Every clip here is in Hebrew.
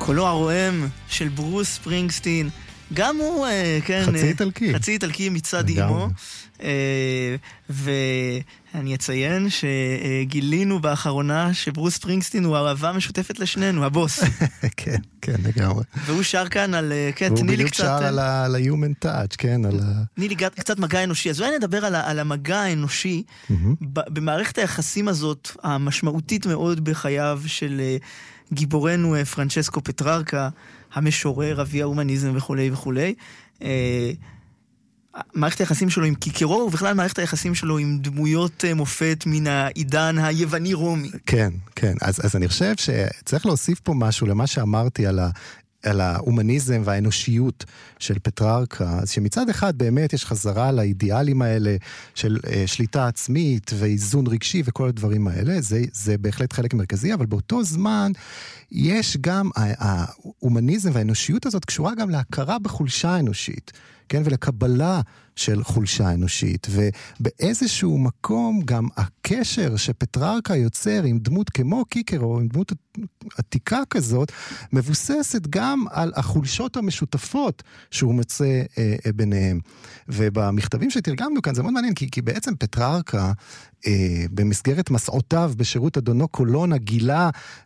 קולו הרועם של ברוס ספרינגסטין, גם הוא, כן, חצי איטלקי מצד אימו, ואני אציין שגילינו באחרונה שברוס ספרינגסטין הוא אהבה משותפת לשנינו, הבוס. כן, כן, לגמרי. והוא שר כאן על, כן, תני לי קצת... הוא בדיוק שר על ה-human touch, כן, על ה... תני לי קצת מגע אנושי. אז אולי נדבר על המגע האנושי, במערכת היחסים הזאת, המשמעותית מאוד בחייו של גיבורנו פרנצ'סקו פטררקה, המשורר, אבי ההומניזם וכו' וכו'. מערכת היחסים שלו עם קיקרו, ובכלל מערכת היחסים שלו עם דמויות מופת מן העידן היווני-רומי. כן, כן. אז אני חושב שצריך להוסיף פה משהו למה שאמרתי על ההומניזם והאנושיות של פטררקה, אז שמצד אחד באמת יש חזרה לאידיאלים האלה של שליטה עצמית ואיזון רגשי וכל הדברים האלה, זה בהחלט חלק מרכזי, אבל באותו זמן יש גם, ההומניזם והאנושיות הזאת קשורה גם להכרה בחולשה אנושית, כן, ולקבלה של חולשה אנושית, ובאיזשהו מקום גם הקשר שפטררקה יוצר עם דמות כמו קיקרו, עם דמות עתיקה כזאת, מבוססת גם על החולשות המשותפות שהוא מצא ביניהם. ובמכתבים שתרגמנו כאן זה מאוד מעניין, כי בעצם פטררקה, במסגרת מסעותיו בשירות אדונו קולונה, גילה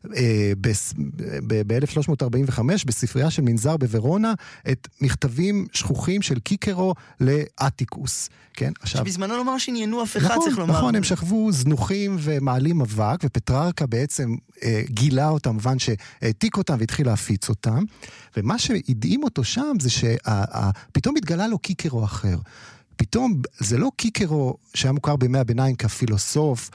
ב-1345 בספרייה של מנזר בוורונה את מכתבים שכוחים של קיקרו לאטיקוס. כן? שבזמנו לומר שעניינו אף אחד, צריך לומר. נכון, הם שכבו זנוחים ומעלים אבק, ופטררקה בעצם גילה אותם, מובן שהעתיק אותם והתחיל להפיץ אותם, ומה שהדהים אותו שם זה שפתאום התגלה לו קיקרו אחר. פתאום זה לא קיקרו שהיה מוכר בימי הביניים כפילוסוף,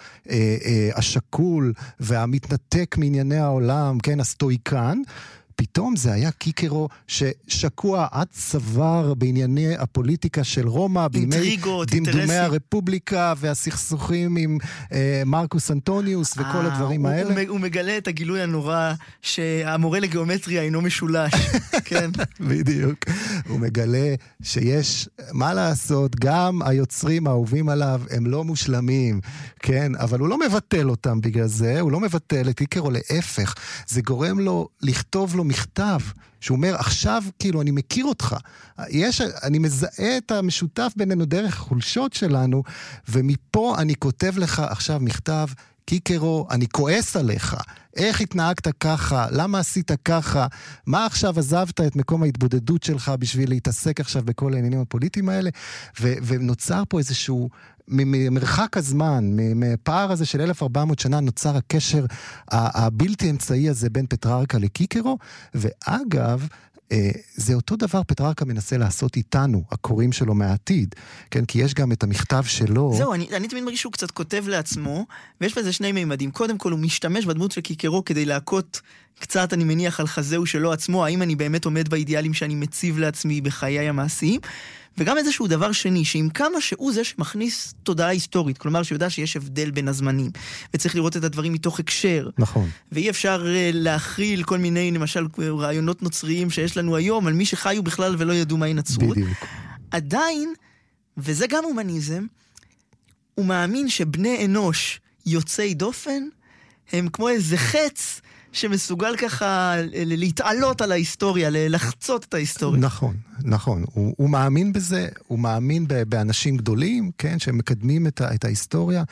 השקול והמתנתק מענייני העולם, כן, הסטואיקן, פתאום זה היה קיקרו ששקוע עד צוואר בענייני הפוליטיקה של רומא, בימי דמדומי הרפובליקה והסכסוכים עם מרקוס אנטוניוס וכל הדברים האלה. הוא מגלה את הגילוי הנורא שהמורה לגיאומטריה אינו משולש. כן. בדיוק. הוא מגלה שיש מה לעשות, גם היוצרים האהובים עליו הם לא מושלמים, כן, אבל הוא לא מבטל אותם בגלל זה, הוא לא מבטל את קיקרו, להפך, זה גורם לו לכתוב לו מכתב, שהוא אומר, עכשיו כאילו אני מכיר אותך, אני מזהה את המשותף בינינו דרך חולשות שלנו, ומפה אני כותב לך עכשיו מכתב, קיקרו, אני כועס עליך, איך התנהגת ככה, למה עשית ככה, מה עכשיו עזבת את מקום ההתבודדות שלך בשביל להתעסק עכשיו בכל העניינים הפוליטיים האלה, ונוצר פה איזשהו, ממרחק הזמן, מפער הזה של 1400 שנה, נוצר הקשר הבלתי אמצעי הזה בין פטררקה לקיקרו, ואגב, זה אותו דבר פטררקה מנסה לעשות איתנו, הקוראים שלו מהעתיד, כן, כי יש גם את המכתב שלו. זהו, אני תמיד מרגיש שהוא קצת כותב לעצמו, ויש בזה שני מימדים. קודם כל, הוא משתמש בדמות של קיקרו כדי להכות קצת, אני מניח, על חזהו שלו עצמו, האם אני באמת עומד באידיאלים שאני מציב לעצמי בחיי המעשיים, וגם איזשהו דבר שני, שעם כמה שהוא זה שמכניס תודעה היסטורית, כלומר שיודע שיש הבדל בין הזמנים, וצריך לראות את הדברים מתוך הקשר. נכון. ואי אפשר להכיל כל מיני, למשל, רעיונות נוצריים שיש לנו היום, על מי שחיו בכלל ולא ידעו מהי נצרות. בדיוק. עדיין, וזה גם הומניזם, הוא מאמין שבני אנוש יוצאי דופן, הם כמו איזה חץ, שמסוגל ככה להתעלות על ההיסטוריה, לחצות את ההיסטוריה. נכון, נכון. הוא מאמין בזה, הוא מאמין באנשים גדולים, כן, שמקדמים את ההיסטוריה,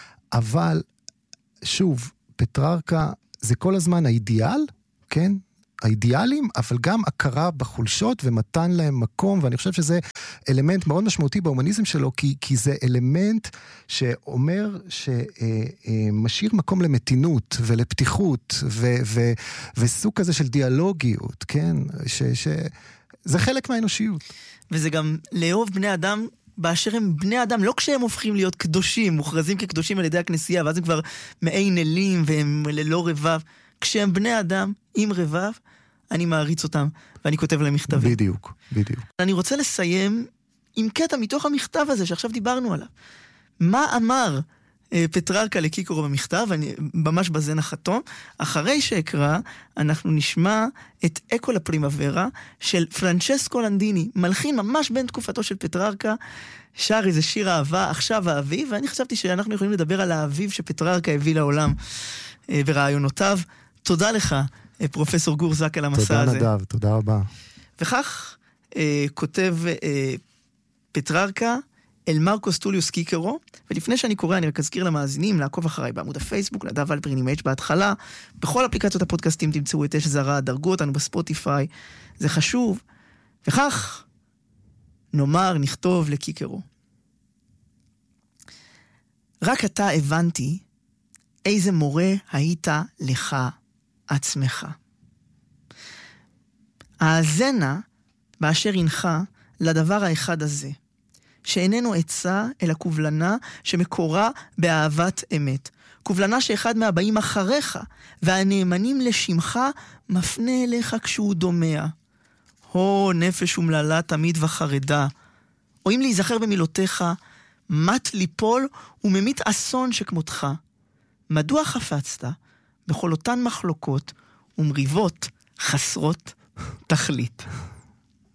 אבל שוב, פטררקה זה כל הזמן האידיאל, כן, האידיאלים, אבל גם הכרה בחולשות ומתן להם מקום, ואני חושב שזה אלמנט מאוד משמעותי בהומניזם שלו, כי זה אלמנט שאומר שמשאיר מקום למתינות ולפתיחות וסוג כזה של דיאלוגיות, כן? זה חלק מהאנושיות. וזה גם לאהוב בני אדם באשר הם בני אדם, לא כשהם הופכים להיות קדושים, מוכרזים כקדושים על ידי הכנסייה, ואז הם כבר מעין אלים והם ללא רבב. כשהם בני אדם עם רבב, אני מעריץ אותם, ואני כותב להם מכתבים. בדיוק, בדיוק. אני רוצה לסיים עם קטע מתוך המכתב הזה, שעכשיו דיברנו עליו. מה אמר פטררקה לקיקרו במכתב, אני ממש בזה נחתום, אחרי שאקרא, אנחנו נשמע את אקו לפרימוורה, של פרנצ'סקו לנדיני, מלחין ממש בין תקופתו של פטררקה, שר איזה שיר אהבה, עכשיו האביב, ואני חשבתי שאנחנו יכולים לדבר על האביב שפטררקה הביא לעולם ברעיונותיו. תודה לך, פרופסור גור זק על המסע הזה. תודה נדב, תודה רבה. וכך כותב פטררקה אל מרקוס טוליוס קיקרו, ולפני שאני קורא אני רק אזכיר למאזינים לעקוב אחריי בעמוד הפייסבוק, נדב אלפרין עם H בהתחלה, בכל אפליקציות הפודקאסטים תמצאו את אש זרה, דרגו אותנו בספוטיפיי, זה חשוב. וכך נאמר, נכתוב לקיקרו. רק אתה הבנתי איזה מורה היית לך עצמך. האזנה באשר אינך לדבר האחד הזה, שאיננו עצה אלא קובלנה שמקורה באהבת אמת. קובלנה שאחד מהבאים אחריך והנאמנים לשמך מפנה אליך כשהוא דומע. הו נפש ומללה תמיד וחרדה. או אם להיזכר במילותיך, מת ליפול וממית אסון שכמותך. מדוע חפצת בכל אותן מחלוקות ומריבות חסרות תכלית?